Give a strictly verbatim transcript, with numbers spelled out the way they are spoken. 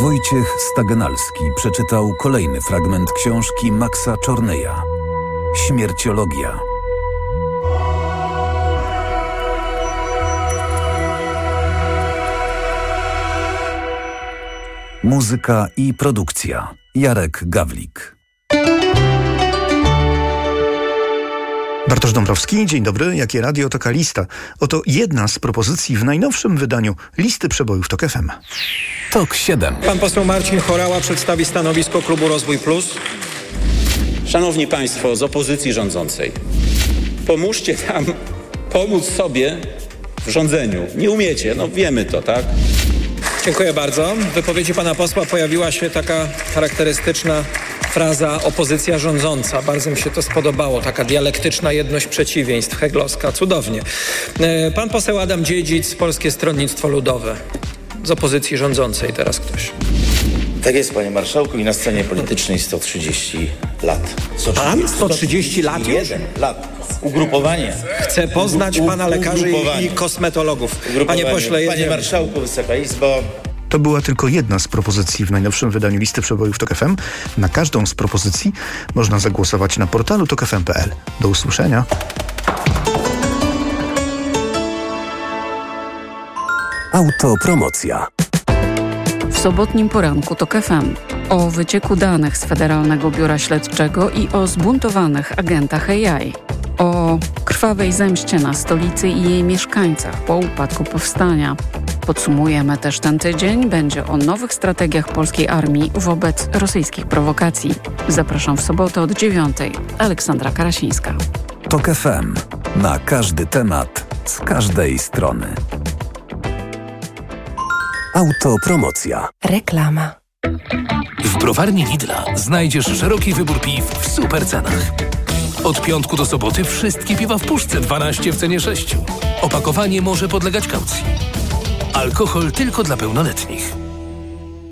Wojciech Stagenalski przeczytał kolejny fragment książki Maxa Czorneja Śmierciologia. Muzyka i produkcja Jarek Gawlik. Bartosz Dąbrowski, dzień dobry. Jakie radio, taka lista. Oto jedna z propozycji w najnowszym wydaniu listy przebojów TOK F M. TOK siedem. Pan poseł Marcin Horała przedstawi stanowisko klubu Rozwój Plus. Szanowni Państwo z opozycji rządzącej, pomóżcie nam pomóc sobie w rządzeniu. Nie umiecie, no wiemy to, tak? Dziękuję bardzo. W wypowiedzi pana posła pojawiła się taka charakterystyczna fraza opozycja rządząca. Bardzo mi się to spodobało. Taka dialektyczna jedność przeciwieństw, heglowska. Cudownie. Pan poseł Adam Dziedzic, Polskie Stronnictwo Ludowe. Z opozycji rządzącej teraz ktoś. Tak jest, panie marszałku, i na scenie politycznej sto trzydzieści lat. Pan? sto trzydzieści lat już? jeden lat. Ugrupowanie. Chcę poznać pana lekarzy i, i kosmetologów. Panie pośle, jedziemy. Panie marszałku, Wysoka Izbo. To była tylko jedna z propozycji w najnowszym wydaniu listy przebojów TOK F M. Na każdą z propozycji można zagłosować na portalu tok f m kropka p l. Do usłyszenia. Autopromocja. W sobotnim poranku TOK F M o wycieku danych z Federalnego Biura Śledczego i o zbuntowanych agentach A I. O krwawej zemście na stolicy i jej mieszkańcach po upadku powstania. Podsumujemy też ten tydzień. Będzie o nowych strategiach polskiej armii wobec rosyjskich prowokacji. Zapraszam w sobotę od dziewiątej. Aleksandra Karasińska. TOK F M. Na każdy temat, z każdej strony. Autopromocja. Reklama. W browarni Lidla znajdziesz szeroki wybór piw w super cenach. Od piątku do soboty wszystkie piwa w puszce, dwanaście w cenie sześciu. Opakowanie może podlegać kaucji. Alkohol tylko dla pełnoletnich.